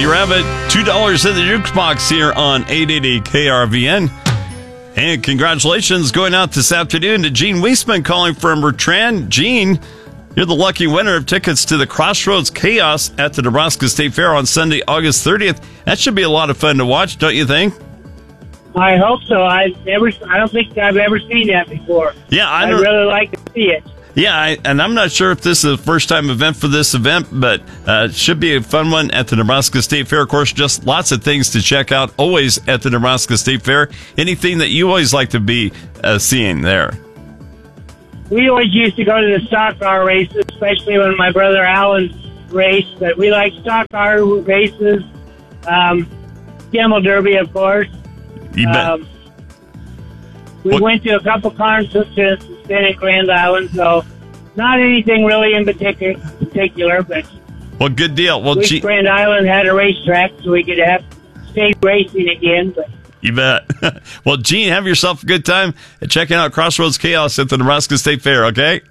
you have it. $2 in the jukebox here on 880 KRVN. And congratulations going out this afternoon to Gene Weisman calling from Bertrand. Gene, you're the lucky winner of tickets to the Crossroads Chaos at the Nebraska State Fair on Sunday, August 30th. That should be a lot of fun to watch, don't you think? I hope so. I don't think I've ever seen that before. Yeah, I'd really like to see it. Yeah, and I'm not sure if this is a first-time event for this event, but it should be a fun one at the Nebraska State Fair. Of course, just lots of things to check out always at the Nebraska State Fair. Anything that you always like to be seeing there? We always used to go to the stock car races, especially when my brother Alan raced. But we like stock car races, Camel Derby, of course. You bet. We went to a couple concerts in Grand Island, so not anything really in particular, but well, good deal. Well, Grand Island had a racetrack, so we could have state racing again. But you bet. Well, Gene, have yourself a good time checking out Crossroads Chaos at the Nebraska State Fair, okay?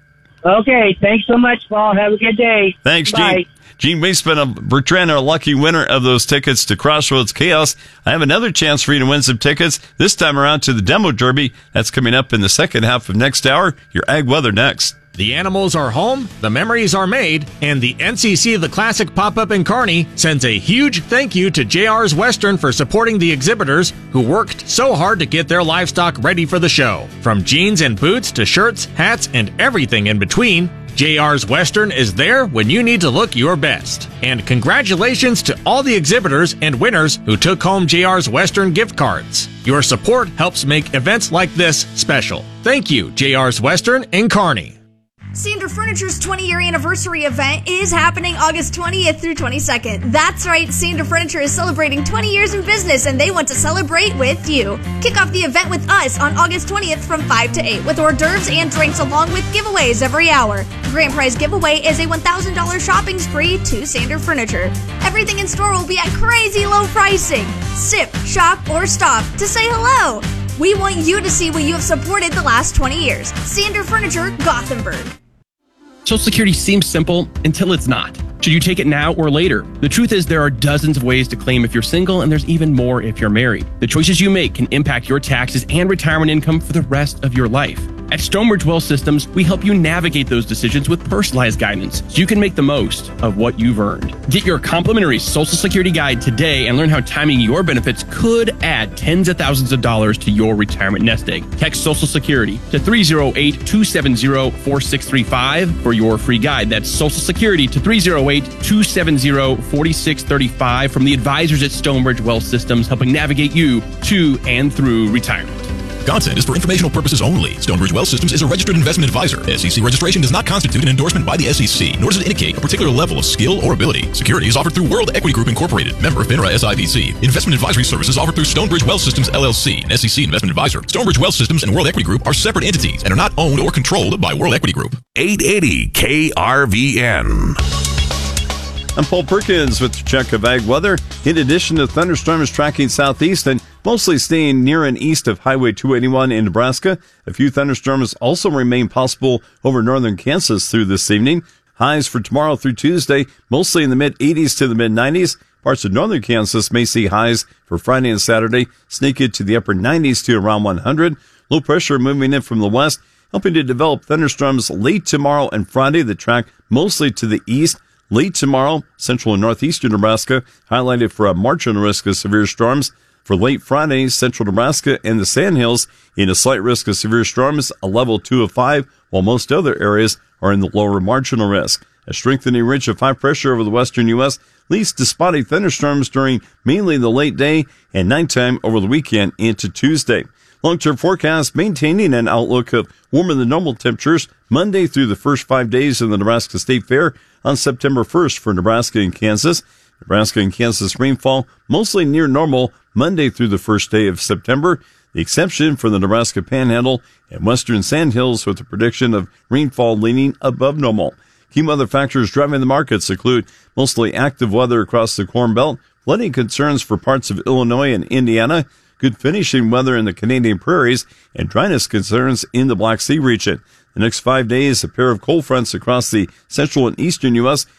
Okay, thanks so much, Paul. Have a good day. Thanks, Bye. Gene. Gene Weisman of Bertrand, a lucky winner of those tickets to Crossroads Chaos. I have another chance for you to win some tickets, this time around to the Demo Derby. That's coming up in the second half of next hour. Your ag weather next. The animals are home, the memories are made, and the NCC of the Classic Pop-Up in Kearney sends a huge thank you to JR's Western for supporting the exhibitors who worked so hard to get their livestock ready for the show. From jeans and boots to shirts, hats, and everything in between, JR's Western is there when you need to look your best. And congratulations to all the exhibitors and winners who took home JR's Western gift cards. Your support helps make events like this special. Thank you, JR's Western in Kearney. Sander Furniture's 20-year anniversary event is happening August 20th through 22nd. That's right, Sander Furniture is celebrating 20 years in business, and they want to celebrate with you. Kick off the event with us on August 20th from 5 to 8 with hors d'oeuvres and drinks along with giveaways every hour. The grand prize giveaway is a $1,000 shopping spree to Sander Furniture. Everything in store will be at crazy low pricing. Sip, shop, or stop to say hello. We want you to see what you have supported the last 20 years. Sander Furniture, Gothenburg. Social Security seems simple until it's not. Should you take it now or later? The truth is there are dozens of ways to claim if you're single, and there's even more if you're married. The choices you make can impact your taxes and retirement income for the rest of your life. At Stonebridge Wealth Systems, we help you navigate those decisions with personalized guidance so you can make the most of what you've earned. Get your complimentary Social Security guide today and learn how timing your benefits could add tens of thousands of dollars to your retirement nest egg. Text Social Security to 308-270-4635 for your free guide. That's Social Security to 308-270-4635 from the advisors at Stonebridge Wealth Systems, helping navigate you to and through retirement. Content is for informational purposes only. Stonebridge Wealth Systems is a registered investment advisor. SEC registration does not constitute an endorsement by the SEC, nor does it indicate a particular level of skill or ability. Security is offered through World Equity Group Incorporated, member of FINRA SIPC. Investment advisory services offered through Stonebridge Wealth Systems LLC, an SEC investment advisor. Stonebridge Wealth Systems and World Equity Group are separate entities and are not owned or controlled by World Equity Group. 880 KRVN. I'm Paul Perkins with the check of ag weather. In addition to thunderstorms tracking southeast and mostly staying near and east of Highway 281 in Nebraska, a few thunderstorms also remain possible over northern Kansas through this evening. Highs for tomorrow through Tuesday, mostly in the mid-80s to the mid-90s. Parts of northern Kansas may see highs for Friday and Saturday, sneak into the upper 90s to around 100. Low pressure moving in from the west, helping to develop thunderstorms late tomorrow and Friday that track mostly to the east. Late tomorrow, central and northeastern Nebraska highlighted for a marginal risk of severe storms. For late Friday, central Nebraska and the Sandhills in a slight risk of severe storms, a level 2 of 5, while most other areas are in the lower marginal risk. A strengthening ridge of high pressure over the western U.S. leads to spotty thunderstorms during mainly the late day and nighttime over the weekend into Tuesday. Long-term forecast maintaining an outlook of warmer than normal temperatures Monday through the first 5 days of the Nebraska State Fair on September 1st for Nebraska and Kansas. Nebraska and Kansas rainfall mostly near normal Monday through the first day of September. The exception for the Nebraska Panhandle and western Sandhills with a prediction of rainfall leaning above normal. Key weather factors driving the markets include mostly active weather across the Corn Belt, flooding concerns for parts of Illinois and Indiana, good finishing weather in the Canadian prairies, and dryness concerns in the Black Sea region. The next 5 days, a pair of cold fronts across the central and eastern U.S.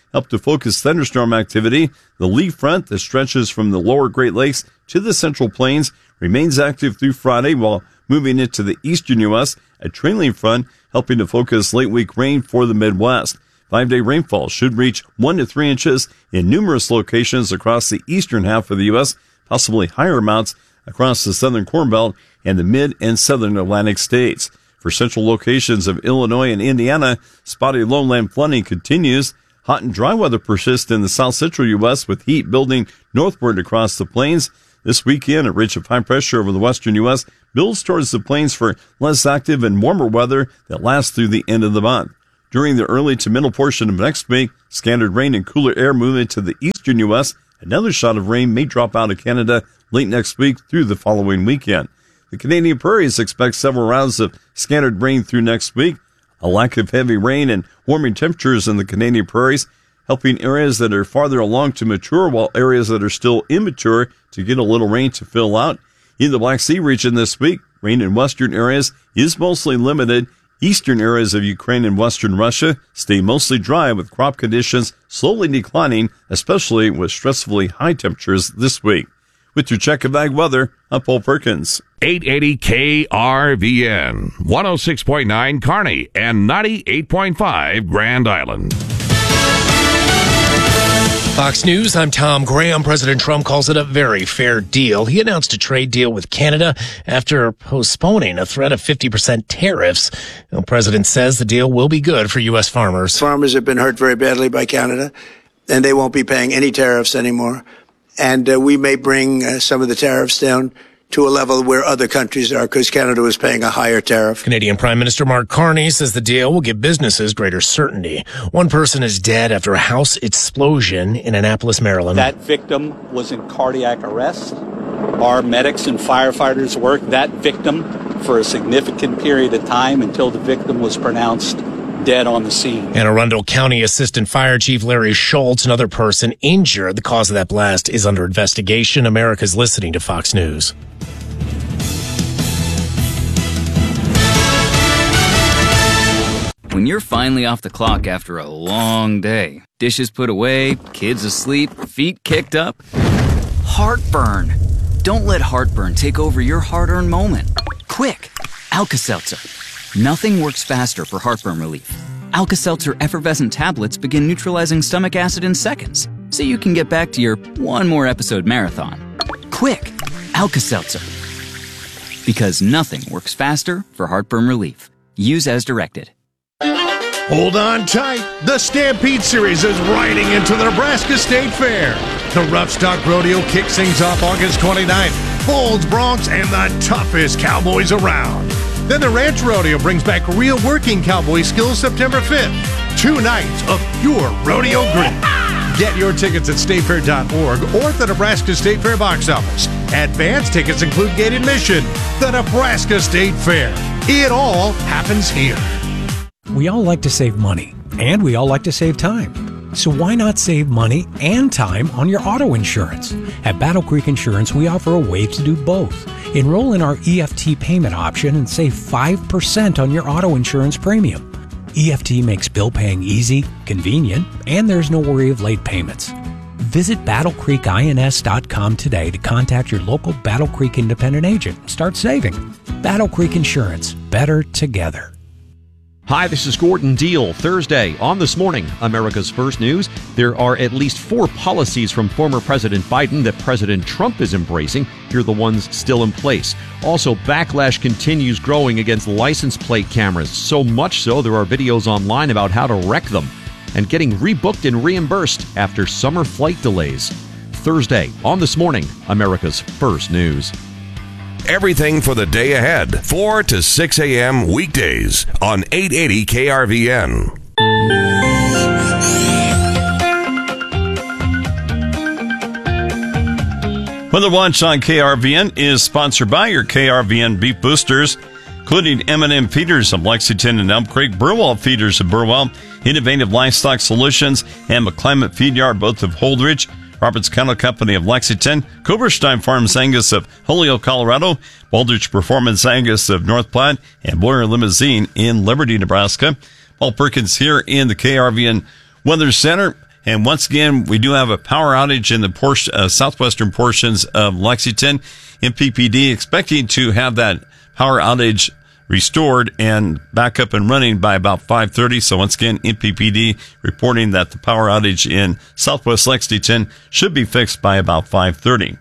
help to focus thunderstorm activity. The lee front that stretches from the lower Great Lakes to the Central Plains remains active through Friday, while moving into the eastern U.S., a trailing front helping to focus late week rain for the Midwest. 5-day rainfall should reach 1 to 3 inches in numerous locations across the eastern half of the U.S., possibly higher amounts across the southern Corn Belt and the mid and southern Atlantic states. For central locations of Illinois and Indiana, spotty lowland flooding continues. Hot and dry weather persists in the south central U.S., with heat building northward across the plains. This weekend, a ridge of high pressure over the western U.S. builds towards the plains for less active and warmer weather that lasts through the end of the month. During the early to middle portion of next week, scattered rain and cooler air move into the eastern U.S. Another shot of rain may drop out of Canada late next week through the following weekend. The Canadian prairies expect several rounds of scattered rain through next week. A lack of heavy rain and warming temperatures in the Canadian prairies, helping areas that are farther along to mature, while areas that are still immature to get a little rain to fill out. In the Black Sea region this week, rain in western areas is mostly limited. Eastern areas of Ukraine and western Russia stay mostly dry, with crop conditions slowly declining, especially with stressfully high temperatures this week. With your check of ag weather, I'm Paul Perkins. 880 KRVN, 106.9 Kearney, and 98.5 Grand Island. Fox News, I'm Tom Graham. President Trump calls it a very fair deal. He announced a trade deal with Canada after postponing a threat of 50% tariffs. The president says the deal will be good for U.S. farmers. Farmers have been hurt very badly by Canada, and they won't be paying any tariffs anymore. And we may bring some of the tariffs down to a level where other countries are, because Canada was paying a higher tariff. Canadian Prime Minister Mark Carney says the deal will give businesses greater certainty. One person is dead after a house explosion in Annapolis, Maryland. That victim was in cardiac arrest. Our medics and firefighters worked that victim for a significant period of time until the victim was pronounced dead on the scene. Anne Arundel County Assistant Fire Chief Larry Schultz, another person injured. The cause of that blast is under investigation. America's listening to Fox News. When you're finally off the clock after a long day, dishes put away, kids asleep, feet kicked up, heartburn. Don't let heartburn take over your hard-earned moment. Quick, Alka-Seltzer. Nothing works faster for heartburn relief. Alka-Seltzer effervescent tablets begin neutralizing stomach acid in seconds, so you can get back to your one more episode marathon. Quick, Alka-Seltzer. Because nothing works faster for heartburn relief. Use as directed. Hold on tight. The Stampede Series is riding into the Nebraska State Fair. The Rough Stock Rodeo kicks things off August 29th. Bulls, Broncs, and the toughest cowboys around. Then the Ranch Rodeo brings back real working cowboy skills September 5th. 2 nights of pure rodeo grit. Get your tickets at statefair.org or at the Nebraska State Fair box office. Advance tickets include gate admission. The Nebraska State Fair. It all happens here. We all like to save money, and we all like to save time. So why not save money and time on your auto insurance? At Battle Creek Insurance, we offer a way to do both. Enroll in our EFT payment option and save 5% on your auto insurance premium. EFT makes bill paying easy, convenient, and there's no worry of late payments. Visit BattleCreekINS.com today to contact your local Battle Creek independent agent and start saving. Battle Creek Insurance, better together. Hi, this is Gordon Deal. Thursday, on This Morning, America's First News, there are at least 4 policies from former President Biden that President Trump is embracing. Here are the ones still in place. Also, backlash continues growing against license plate cameras. So much so, there are videos online about how to wreck them. And getting rebooked and reimbursed after summer flight delays. Thursday, on This Morning, America's First News. Everything for the day ahead, 4 to 6 a.m. weekdays on 880 KRVN. Weather Watch on KRVN is sponsored by your KRVN beef boosters, including M&M Feeders of Lexington and Elm Creek, Burwell Feeders of Burwell, Innovative Livestock Solutions, and McClimate Feed Yard, both of Holdridge, Roberts Kennel Company of Lexington, Coberstein Farms Angus of Holyoke, Colorado, Baldrige Performance Angus of North Platte, and Boyer Limousine in Liberty, Nebraska. Paul Perkins here in the KRVN Weather Center. And once again, we do have a power outage in the southwestern portions of Lexington. MPPD expecting to have that power outage restored and back up and running by about 5:30. So once again, MPPD reporting that the power outage in southwest Lexington should be fixed by about 5:30.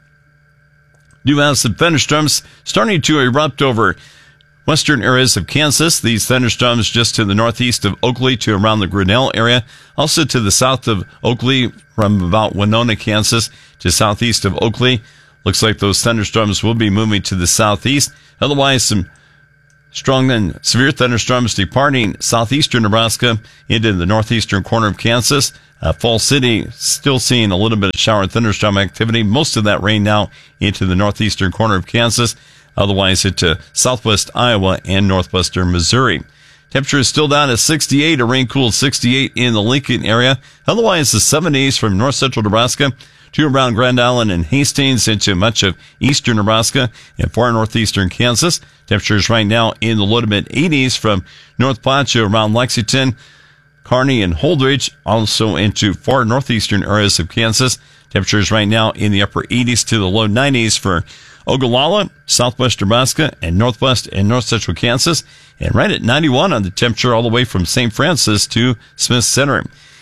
Do have some thunderstorms starting to erupt over western areas of Kansas. These thunderstorms just to the northeast of Oakley to around the Grinnell area. Also to the south of Oakley from about Winona, Kansas to southeast of Oakley. Looks like those thunderstorms will be moving to the southeast. Otherwise, some strong and severe thunderstorms departing southeastern Nebraska into the northeastern corner of Kansas. Fall City still seeing a little bit of shower and thunderstorm activity. Most of that rain now into the northeastern corner of Kansas. Otherwise, into southwest Iowa and northwestern Missouri. Temperature is still down at 68, a rain-cooled 68 in the Lincoln area. Otherwise, the 70s from north central Nebraska to around Grand Island and Hastings into much of eastern Nebraska and far northeastern Kansas. Temperatures right now in the low to mid 80s from North Platte to around Lexington, Kearney, and Holdridge, also into far northeastern areas of Kansas. Temperatures right now in the upper 80s to the low 90s for Ogallala, southwest Nebraska, and northwest and north central Kansas, and right at 91 on the temperature all the way from St. Francis to Smith Center.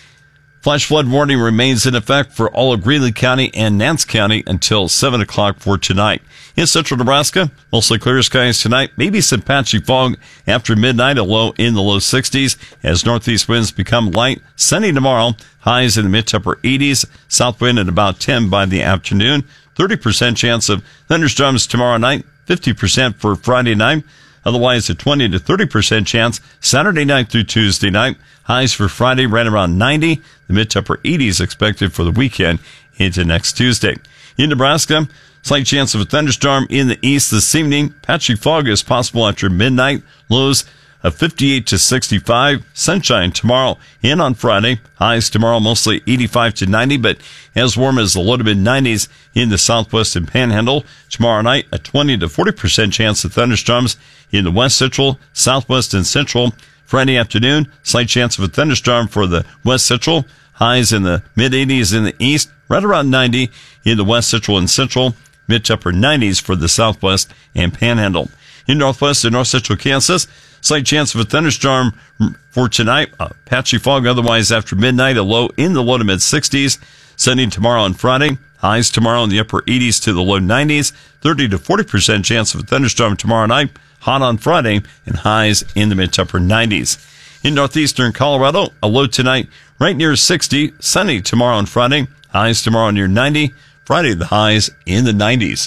Flash flood warning remains in effect for all of Greeley County and Nance County until 7 o'clock for tonight. In central Nebraska, mostly clear skies tonight. Maybe some patchy fog after midnight, a low in the low 60s as northeast winds become light. Sunny tomorrow, highs in the mid to upper 80s. South wind at about 10 by the afternoon. 30% chance of thunderstorms tomorrow night. 50% for Friday night. Otherwise, a 20 to 30% chance Saturday night through Tuesday night. Highs for Friday right around 90. The mid to upper 80s expected for the weekend into next Tuesday. In Nebraska, slight chance of a thunderstorm in the east this evening. Patchy fog is possible after midnight. Lows of 58 to 65. Sunshine tomorrow and on Friday. Highs tomorrow mostly 85 to 90, but as warm as the low to mid 90s in the southwest and panhandle. Tomorrow night, a 20 to 40% chance of thunderstorms in the west central, southwest, and central. Friday afternoon, slight chance of a thunderstorm for the west central. Highs in the mid 80s in the east, right around 90 in the west central and central. Mid to upper 90s for the southwest and panhandle. In northwest and north central Kansas, slight chance of a thunderstorm for tonight. Patchy fog otherwise after midnight, a low in the low to mid 60s. Sunny tomorrow and Friday. Highs tomorrow in the upper 80s to the low 90s. 30 to 40% chance of a thunderstorm tomorrow night. Hot on Friday and highs in the mid to upper 90s. In northeastern Colorado, a low tonight right near 60. Sunny tomorrow and Friday. Highs tomorrow near 90. Friday, the highs in the 90s.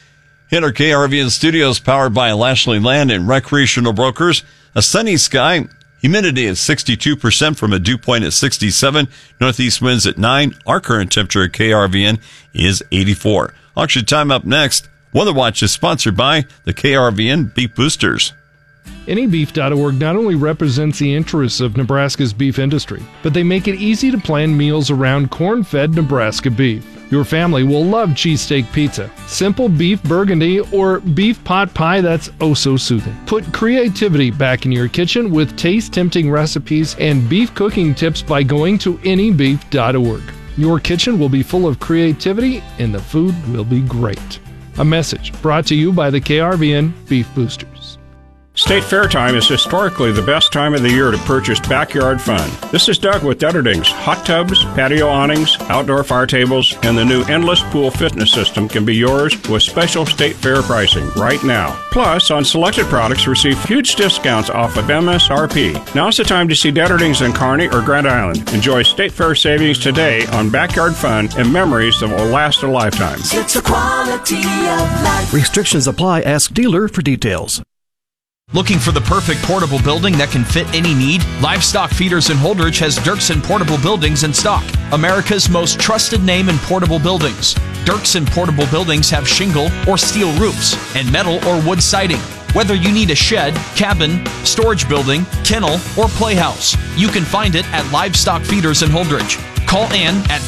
In our KRVN studios, powered by Lashley Land and Recreational Brokers, a sunny sky. Humidity at 62% from a dew point at 67. Northeast winds at 9. Our current temperature at KRVN is 84. Auction time up next. Weather Watch is sponsored by the KRVN Beef Boosters. AnyBeef.org not only represents the interests of Nebraska's beef industry, but they make it easy to plan meals around corn-fed Nebraska beef. Your family will love cheesesteak pizza, simple beef burgundy, or beef pot pie that's oh so soothing. Put creativity back in your kitchen with taste-tempting recipes and beef cooking tips by going to AnyBeef.org. Your kitchen will be full of creativity and the food will be great. A message brought to you by the KRVN Beef Boosters. State Fair time is historically the best time of the year to purchase backyard fun. This is Doug with Dutterdings. Hot tubs, patio awnings, outdoor fire tables, and the new Endless Pool fitness system can be yours with special State Fair pricing right now. Plus, on selected products, receive huge discounts off of MSRP. Now's the time to see Dutterdings in Kearney or Grand Island. Enjoy State Fair savings today on backyard fun and memories that will last a lifetime. It's a quality of life. Restrictions apply. Ask dealer for details. Looking for the perfect portable building that can fit any need? Livestock Feeders in Holdridge has Dirksen Portable Buildings in stock. America's most trusted name in portable buildings. Dirksen Portable Buildings have shingle or steel roofs and metal or wood siding. Whether you need a shed, cabin, storage building, kennel, or playhouse, you can find it at Livestock Feeders in Holdridge. Call Ann at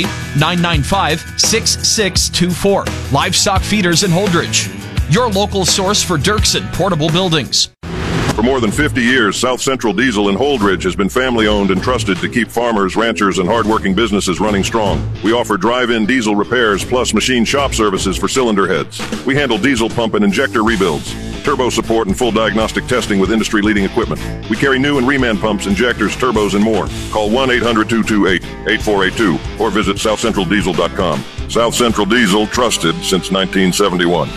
308-995-6624. Livestock Feeders in Holdridge. Your local source for Dirksen Portable Buildings. For more than 50 years, South Central Diesel in Holdridge has been family-owned and trusted to keep farmers, ranchers, and hardworking businesses running strong. We offer drive-in diesel repairs plus machine shop services for cylinder heads. We handle diesel pump and injector rebuilds, turbo support, and full diagnostic testing with industry-leading equipment. We carry new and reman pumps, injectors, turbos, and more. Call 1-800-228-8482 or visit southcentraldiesel.com. South Central Diesel, trusted since 1971.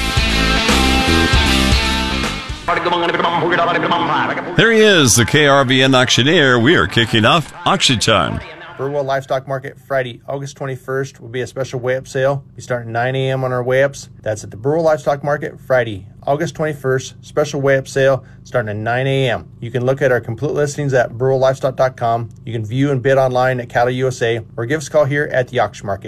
There he is, the KRVN auctioneer. We are kicking off auction time. Burwell Livestock Market, Friday, August 21st, will be a special weigh-up sale. We start at 9 a.m. on our weigh-ups. That's at the Burwell Livestock Market, Friday, August 21st, special weigh-up sale starting at 9 a.m. You can look at our complete listings at burwelllivestock.com. You can view and bid online at Cattle USA, or give us a call here at the auction market.